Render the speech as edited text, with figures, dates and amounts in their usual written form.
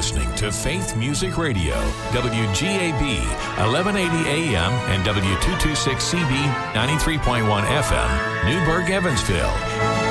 listening to Faith Music Radio, WGAB, 1180 AM and W226CB, 93.1 FM, Newburgh, Evansville.